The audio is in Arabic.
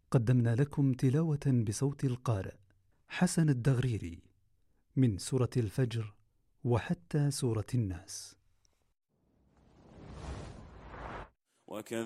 قدمنا لكم تلاوة بصوت القارئ حسن الدغريري من سورة الفجر وحتى سورة الناس.